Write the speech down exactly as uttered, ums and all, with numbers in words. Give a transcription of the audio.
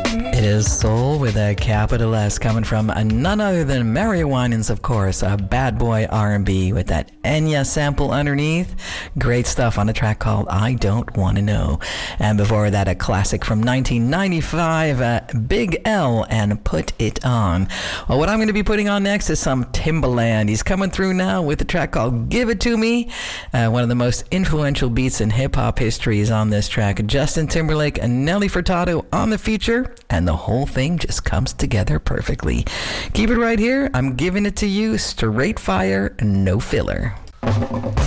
It is Soul with a capital S, coming from none other than Mary Winans, of course, a bad boy R and B with that Enya sample underneath. Great stuff on a track called I Don't Wanna Know. And before that, a classic from nineteen ninety-five, uh, Big L and Put It On. Well, what I'm going to be putting on next is some Timbaland. He's coming through now with a track called Give It To Me. Uh, one of the most influential beats in hip-hop history is on this track. Justin Timberlake and Nelly Furtado on the feature, and the whole thing just comes together perfectly. Keep it right here. I'm giving it to you straight fire, no filler.